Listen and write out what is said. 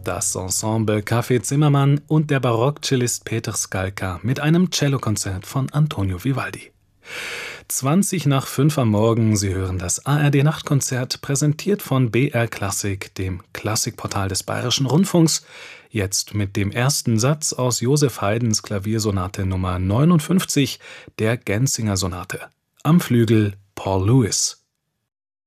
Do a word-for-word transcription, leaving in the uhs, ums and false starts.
Das Ensemble Café Zimmermann und der Barockcellist Peter Skalka mit einem Cellokonzert von Antonio Vivaldi. zwanzig nach fünf am Morgen, Sie hören das A R D-Nachtkonzert, präsentiert von B R Klassik, dem Klassikportal des Bayerischen Rundfunks, jetzt mit dem ersten Satz aus Joseph Haydns Klaviersonate Nummer neunundfünfzig, der Genzinger Sonate. Am Flügel Paul Lewis.